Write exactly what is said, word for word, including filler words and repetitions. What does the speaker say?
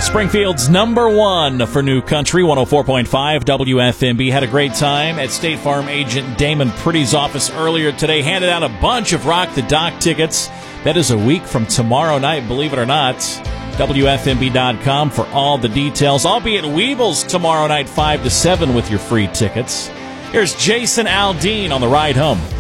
Springfield's number one for New Country, one oh four point five W F M B. Had a great time at State Farm agent Damon Pretty's office earlier today. Handed out a bunch of Rock the Dock tickets. That is a week from tomorrow night, believe it or not. W F M B dot com for all the details. I'll be at Weebles tomorrow night, five to seven, with your free tickets. Here's Jason Aldean on the ride home.